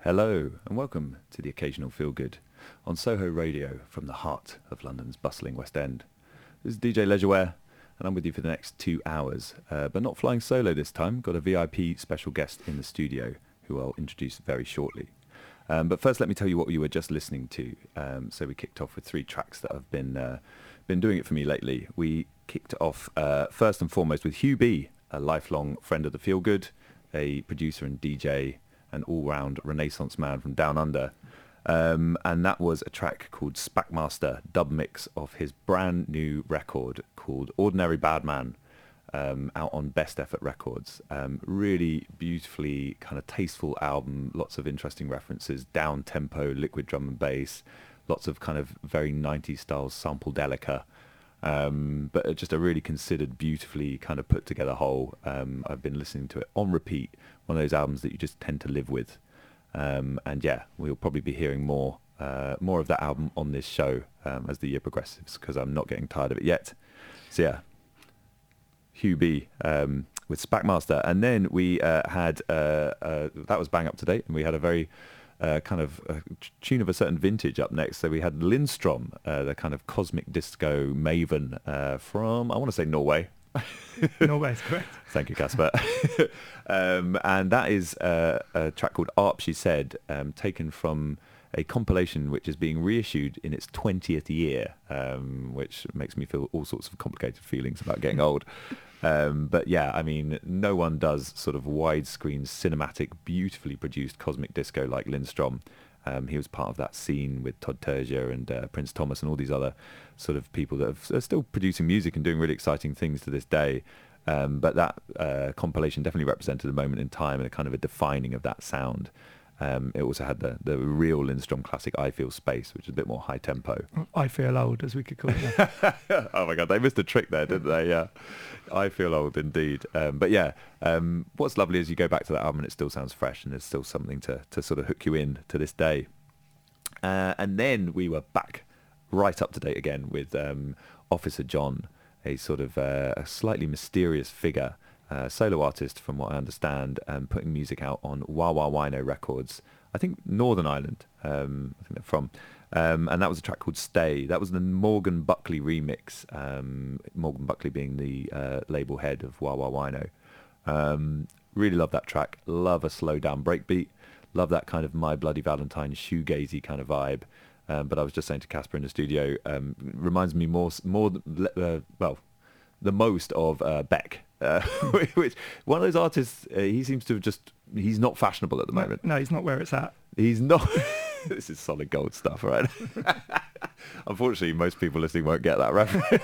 Hello and welcome to the Occasional Feel Good on Soho Radio from the heart of London's bustling West End. This is DJ Leisureware and I'm with you for the next 2 hours, but not flying solo this time. Got a VIP special guest in the studio who I'll introduce very shortly. But first let me tell you what you were just listening to. So we kicked off with 3 tracks that have been doing it for me lately. We kicked off first and foremost with Hugh B, a lifelong friend of the Feel Good, a producer and DJ, an all-round Renaissance man from Down Under. And that was a track called Spackmaster dub mix of his brand new record called Ordinary Bad Man, out on Best Effort Records. Really beautifully kind of tasteful album, lots of interesting references, down-tempo, liquid drum and bass, lots of kind of very 90s style sample-delica. But just a really considered, beautifully kind of put together whole. I've been listening to it on repeat, one of those albums that you just tend to live with. And yeah, we'll probably be hearing more of that album on this show as the year progresses, because I'm not getting tired of it yet. So yeah, Hugh B with Spackmaster. And then we had, that was Bang Up To Date, and we had a very kind of tune of a certain vintage up next. So we had Lindstrom, the kind of cosmic disco maven from, I want to say Norway. Norway is correct. Thank you, Casper. And that is a track called ARP, She Said, taken from a compilation which is being reissued in its 20th year, which makes me feel all sorts of complicated feelings about getting old. But yeah, I mean, no one does sort of widescreen, cinematic, beautifully produced cosmic disco like Lindstrom. He was part of that scene with Todd Terzier and Prince Thomas and all these other sort of people that are still producing music and doing really exciting things to this day. But that compilation definitely represented a moment in time and a kind of a defining of that sound. It also had the real Lindstrom classic I Feel Space, which is a bit more high tempo. I Feel Old, as we could call it. Oh my God, they missed a trick there, didn't they? Yeah, I Feel Old indeed. But yeah, what's lovely is you go back to that album and it still sounds fresh and there's still something to sort of hook you in to this day. And then we were back right up to date again with Officer John, a sort of a slightly mysterious figure, solo artist from what I understand, putting music out on Wah Wah Wino Records, I think Northern Ireland, I think they're from. And that was a track called Stay. That was the Morgan Buckley remix, Morgan Buckley being the label head of Wah Wah Wino. Really love that track, love a slow down breakbeat, love that kind of My Bloody Valentine shoegazy kind of vibe. But I was just saying to Casper in the studio, reminds me the most of Beck. Which one of those artists, he seems to have he's not fashionable at the moment. No, he's not where it's at. He's not. This is solid gold stuff, right? Unfortunately, most people listening won't get that reference.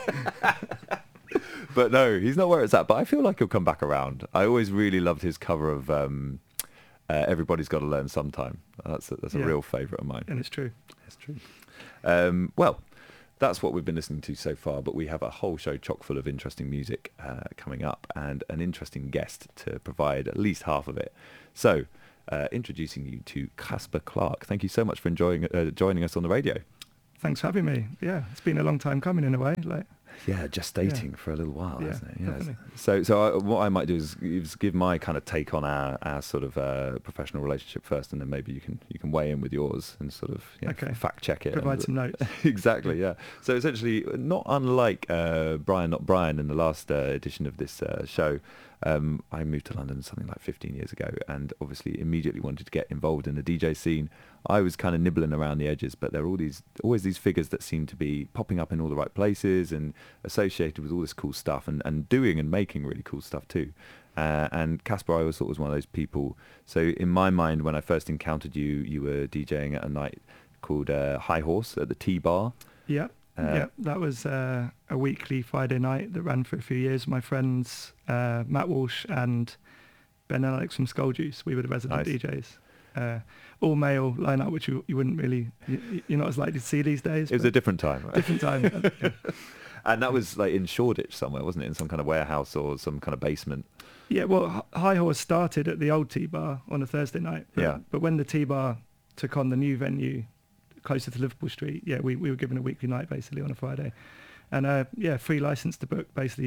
But no, he's not where it's at. But I feel like he'll come back around. I always really loved his cover of Everybody's Got to Learn Sometime. That's a real favourite of mine. And it's true. It's true. Well, that's what we've been listening to so far, but we have a whole show chock full of interesting music coming up and an interesting guest to provide at least half of it. So, introducing you to Casper Clark. Thank you so much for joining us on the radio. Thanks for having me. Yeah, it's been a long time coming in a way. Yeah, gestating for a little while, hasn't it? Definitely. So what I might do is give my kind of take on our sort of professional relationship first, and then maybe you can weigh in with yours and sort of fact check it. Provide some notes. Exactly, yeah. So essentially, not unlike Brian Not Brian in the last edition of this show, I moved to London something like 15 years ago and obviously immediately wanted to get involved in the DJ scene. I was kind of nibbling around the edges, but there are always these figures that seem to be popping up in all the right places and associated with all this cool stuff and doing and making really cool stuff too. And Casper, I always thought was one of those people. So in my mind, when I first encountered you, you were DJing at a night called High Horse at the T-Bar. Yeah. That was a weekly Friday night that ran for a few years. My friends, Matt Walsh and Ben and Alex from Skull Juice, we were the resident DJs. All male lineup, which you wouldn't really, you're not as likely to see these days. It was a different time. Right? Different time. Yeah. And that was like in Shoreditch somewhere, wasn't it? In some kind of warehouse or some kind of basement. Yeah, well, High Horse started at the old T-Bar on a Thursday night. But when the T-Bar took on the new venue closer to Liverpool Street, we were given a weekly night basically on a Friday. And free license to book, basically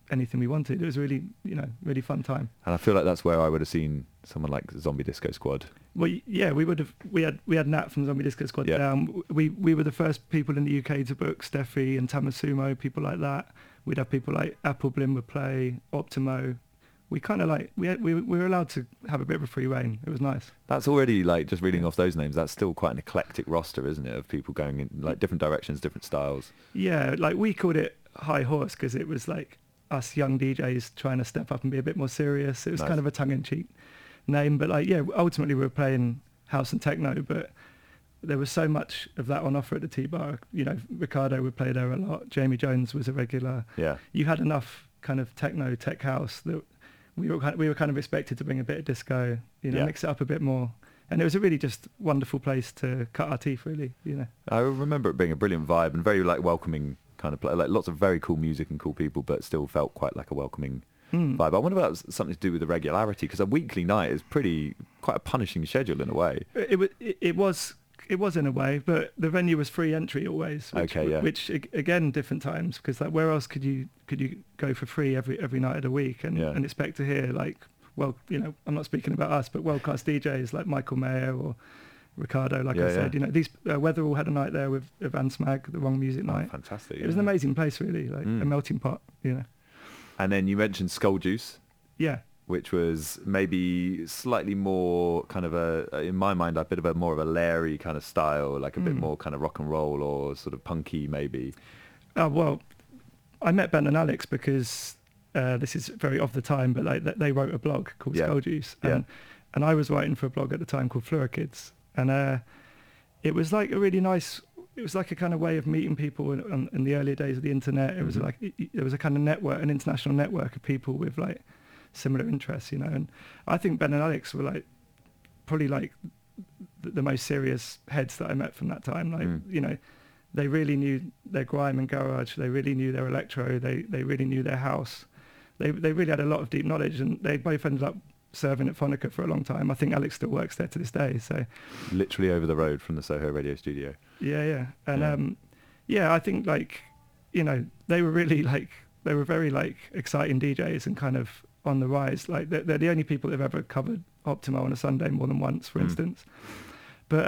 anything we wanted. It was really, really fun time. And I feel like that's where I would have seen someone like Zombie Disco Squad. Well, yeah, we had Nat from Zombie Disco Squad down. We were the first people in the UK to book Steffi and Tamasumo, people like that. We'd have people like Apple Blim would play, Optimo. We kind of like, we were allowed to have a bit of a free reign. It was nice. That's already, like, just reading off those names, that's still quite an eclectic roster, isn't it, of people going in like different directions, different styles. Yeah, like we called it High Horse because it was like us young DJs trying to step up and be a bit more serious. It was kind of a tongue-in-cheek name, but like, yeah, ultimately we were playing house and techno, but there was so much of that on offer at the T-Bar. Ricardo would play there a lot. Jamie Jones was a regular. Yeah. You had enough kind of techno, tech house that we were kind of expected to bring a bit of disco, mix it up a bit more. And it was a really just wonderful place to cut our teeth, really, I remember it being a brilliant vibe and very, like, welcoming kind of play, like lots of very cool music and cool people, but still felt quite like a welcoming vibe. I wonder if that was something to do with the regularity, because a weekly night is quite a punishing schedule in a way. It was in a way, but the venue was free entry always. Which again, different times, because like where else could you go for free every night of the week and expect to hear like, well, I'm not speaking about us, but world class DJs like Michael Mayer or Ricardo, like I said, these Weatherall had a night there with Van Smag, the Wrong Music Night. Fantastic. It was an amazing place, really, like a melting pot, And then you mentioned Skull Juice. Yeah. Which was maybe slightly more kind of in my mind, a bit of a more of a Larry kind of style, like a bit more kind of rock and roll or sort of punky maybe. Well, I met Ben and Alex because this is very of the time, but like they wrote a blog called Skull Juice, and I was writing for a blog at the time called Fluor Kids, and it was like a really nice. It was like a kind of way of meeting people in the earlier days of the internet. It was like there was a kind of network, an international network of people with like similar interests, and I think Ben and Alex were like probably like the most serious heads that I met from that time. Like they really knew their grime and garage, they really knew their electro, they really knew their house, they really had a lot of deep knowledge, and they both ended up serving at Phonica for a long time. I think Alex still works there to this day, so literally over the road from the Soho radio studio. And I think like they were really like they were very like exciting DJs and kind of on the rise. Like they're the only people that have ever covered Optimo on a Sunday more than once, for instance. But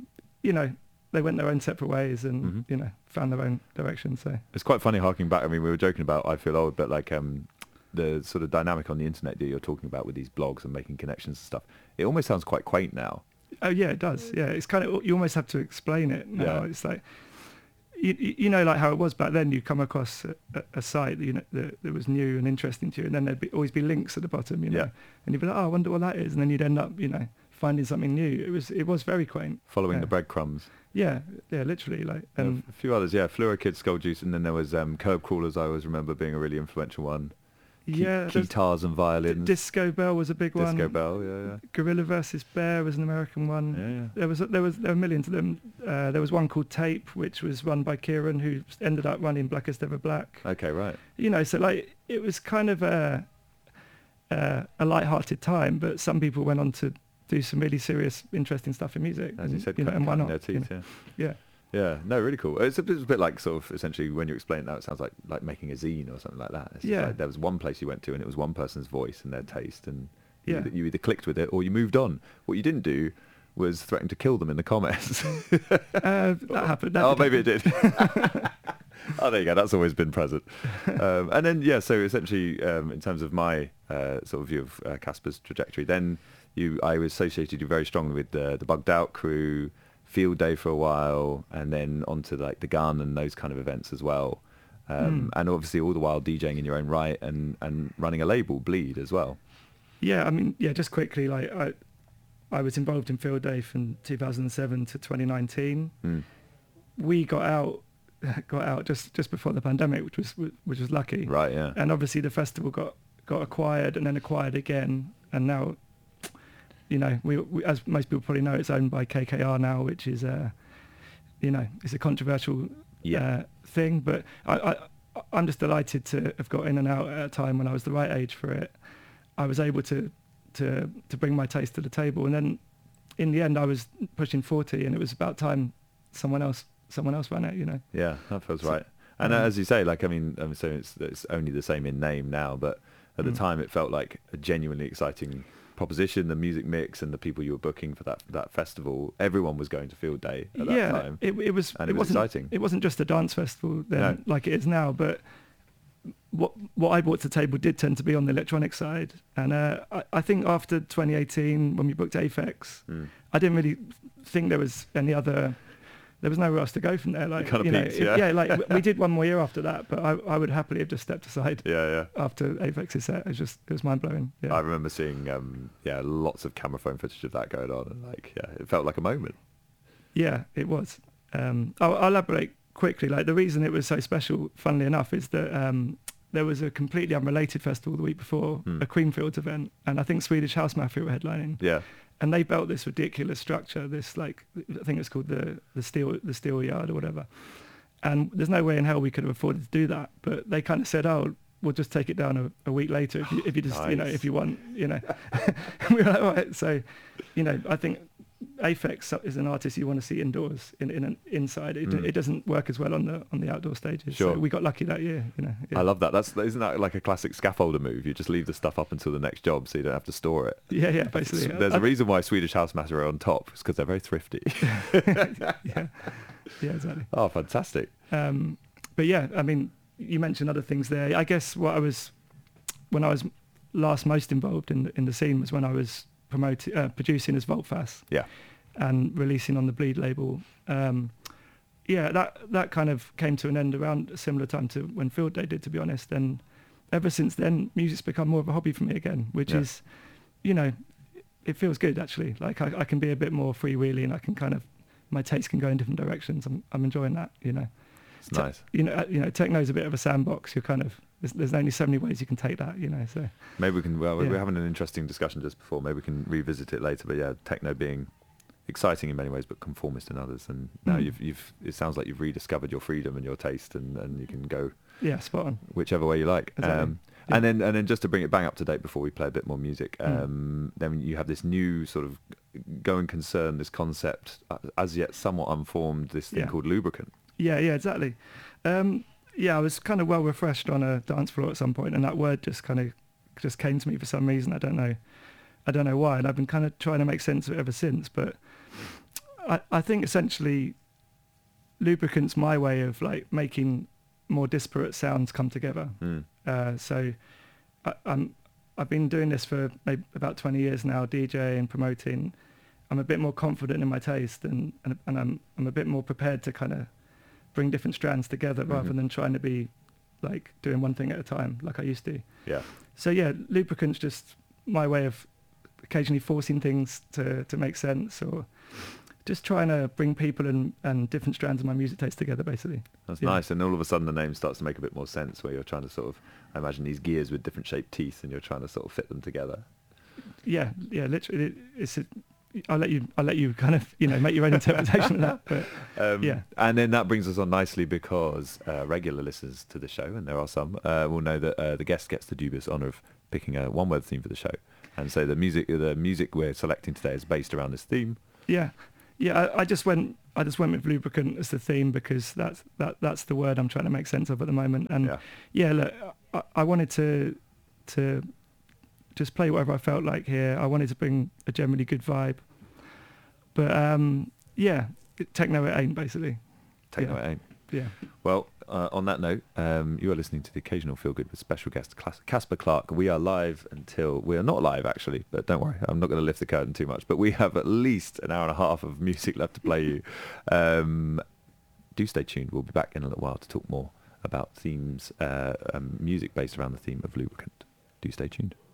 they went their own separate ways and found their own direction. So it's quite funny harking back. I mean, we were joking about I Feel Old, but like the sort of dynamic on the internet that you're talking about with these blogs and making connections and stuff, it almost sounds quite quaint now. Oh yeah, it does. Yeah, it's kind of, you almost have to explain it now. Yeah. It's like like how it was back then. You come across a site that was new and interesting to you, and then there'd always be links at the bottom, and you'd be like, oh, I wonder what that is, and then you'd end up finding something new. It was very quaint. Following the breadcrumbs. Yeah, literally. Like a few others. Fluor Kids, Skull Juice, and then there was Curb Crawlers. I always remember being a really influential one. Guitars and violins. Disco Bell was a big one. Disco Bell, yeah. Gorilla versus Bear was an American one. Yeah. There were millions of them. There was one called Tape, which was run by Kieran, who ended up running Blackest Ever Black. Okay, right. So like it was kind of a light-hearted time, but some people went on to do some really serious, interesting stuff in music. As you said, and why not? Their teeth, Yeah. Yeah, no, really cool. It's a bit like sort of essentially when you explain it now, it sounds like making a zine or something like that. It's like there was one place you went to and it was one person's voice and their taste, and you either clicked with it or you moved on. What you didn't do was threaten to kill them in the comments. That happened. Maybe it did. Oh, there you go. That's always been present. And then, so essentially, in terms of my sort of view of Casper's trajectory, then I associated you very strongly with the Bugged Out crew, Field Day for a while, and then onto like the Gun and those kind of events as well. And obviously all the while DJing in your own right and running a label, Bleed, as well. Yeah, I mean, just quickly, like I was involved in Field Day from 2007 to 2019. We got out just before the pandemic, which was lucky. Right, yeah. And obviously the festival got acquired and then acquired again, and now we, as most people probably know, it's owned by KKR now, which is it's a controversial thing. But I'm just delighted to have got in and out at a time when I was the right age for it. I was able to bring my taste to the table, and then in the end, I was pushing 40, and it was about time someone else ran it. Yeah, that feels right. And as you say, like, I mean, so it's only the same in name now, but at the time it felt like a genuinely exciting proposition. The music mix and the people you were booking for that festival, everyone was going to Field Day at that time. It was exciting. It wasn't just a dance festival then, like it is now, but what I brought to the table did tend to be on the electronic side. And I think after 2018, when we booked Aphex, I didn't really think there was nowhere else to go from there. Like, like we did one more year after that, but I would happily have just stepped aside. After Aphex's set, it was mind blowing. Yeah. I remember seeing lots of camera phone footage of that going on, and it felt like a moment. Yeah, it was. I'll elaborate quickly. Like, the reason it was so special, funnily enough, is that there was a completely unrelated festival the week before, a Creamfields event, and I think Swedish House Mafia were headlining. Yeah. And they built this ridiculous structure, this, like, I think it's called the steel yard or whatever. And there's no way in hell we could have afforded to do that. But they kind of said, "Oh, we'll just take it down a week later if you just, nice. If you want, And we were like, all right. So, I think Aphex is an artist you want to see indoors, inside. It doesn't work as well on the outdoor stages. Sure. So we got lucky that year. Yeah. I love that. Isn't that like a classic scaffolder move? You just leave the stuff up until the next job, so you don't have to store it. Yeah, basically. There's a reason why Swedish House Mafia are on top. It's because they're very thrifty. Yeah, exactly. Oh, fantastic. But yeah, I mean, you mentioned other things there. I guess when I was last most involved in the scene was when I was producing as Voltfast. Yeah. And releasing on the Bleed label. That kind of came to an end around a similar time to when Field Day did, to be honest. And ever since then, music's become more of a hobby for me again, which is, it feels good actually. Like I can be a bit more freewheeling. I can kind of, my taste can go in different directions. I'm enjoying that. It's nice. Techno's a bit of a sandbox. You're kind of, there's only so many ways you can take that. So maybe we can. Well, we're having an interesting discussion just before. Maybe we can revisit it later. But yeah, techno being exciting in many ways, but conformist in others. And now it sounds like you've rediscovered your freedom and your taste, and you can go spot on whichever way you like. Exactly. And then just to bring it bang up to date before we play a bit more music, then you have this new sort of going concern, this concept as yet somewhat unformed, this thing called lubricant. Yeah, exactly. I was kind of well refreshed on a dance floor at some point, and that word just came to me for some reason. I don't know why, and I've been kind of trying to make sense of it ever since. But I think essentially lubricant's my way of like making more disparate sounds come together. So I've been doing this for maybe about 20 years now, DJ and promoting. I'm a bit more confident in my taste, and I'm a bit more prepared to kind of bring different strands together rather than trying to be like doing one thing at a time like I used to. Yeah. So yeah, lubricant's just my way of occasionally forcing things to make sense, or just trying to bring people and different strands of my music taste together, basically. That's nice. And all of a sudden the name starts to make a bit more sense, where you're trying to sort of, I imagine these gears with different shaped teeth, and you're trying to sort of fit them together. Yeah, literally. I'll let you kind of make your own interpretation of that. But, and then that brings us on nicely, because regular listeners to the show, and there are some, will know that the guest gets the dubious honour of picking a one-word theme for the show, and so the music we're selecting today is based around this theme. I just went with lubricant as the theme because that's the word I'm trying to make sense of at the moment. And look, I wanted to just play whatever I felt like here. I wanted to bring a generally good vibe, but techno it ain't, basically. Techno it ain't. Yeah. Well, on that note, you are listening to the Occasional Feel Good with special guest Casper Clark. We are live we are not live actually, but don't worry, I'm not going to lift the curtain too much, but we have at least an hour and a half of music left to play you. Do stay tuned. We'll be back in a little while to talk more about themes, music based around the theme of lubricant. Do stay tuned.